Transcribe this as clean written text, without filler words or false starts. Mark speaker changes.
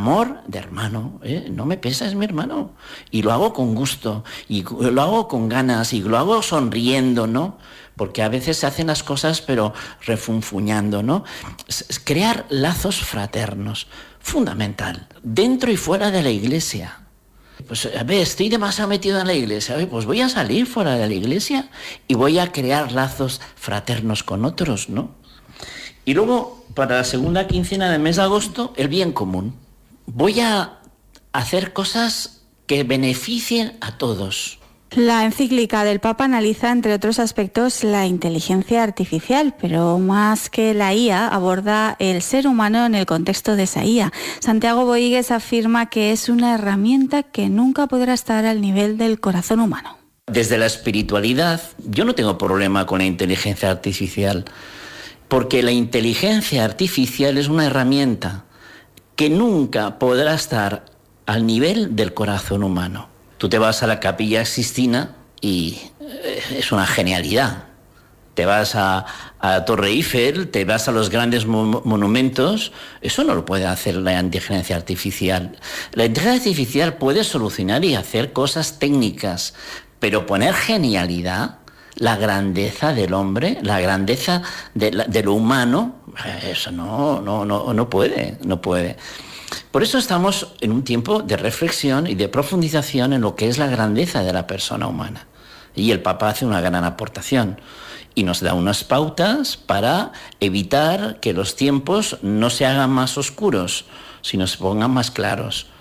Speaker 1: amor de hermano, no me pesa, es mi hermano. Y lo hago con gusto, y lo hago con ganas, y lo hago sonriendo, ¿no? Porque a veces se hacen las cosas pero refunfuñando, ¿no? Crear lazos fraternos, fundamental, dentro y fuera de la iglesia. Pues a ver, estoy demasiado metido en la iglesia, pues voy a salir fuera de la iglesia y voy a crear lazos fraternos con otros, ¿no? Y luego, para la segunda quincena del mes de agosto, el bien común. Voy a hacer cosas que beneficien a todos.
Speaker 2: La encíclica del Papa analiza, entre otros aspectos, la inteligencia artificial, pero más que la IA, aborda el ser humano en el contexto de esa IA. Santiago Boigues afirma que es una herramienta que nunca podrá estar al nivel del corazón humano.
Speaker 1: Desde la espiritualidad, yo no tengo problema con la inteligencia artificial, porque la inteligencia artificial es una herramienta que nunca podrá estar al nivel del corazón humano. Tú te vas a la Capilla Sixtina y es una genialidad. Te vas a la Torre Eiffel, te vas a los grandes monumentos. Eso no lo puede hacer la inteligencia artificial. La inteligencia artificial puede solucionar y hacer cosas técnicas, pero poner genialidad, la grandeza del hombre, la grandeza de lo humano, eso no puede. Por eso estamos en un tiempo de reflexión y de profundización en lo que es la grandeza de la persona humana. Y el Papa hace una gran aportación y nos da unas pautas para evitar que los tiempos no se hagan más oscuros, sino se pongan más claros.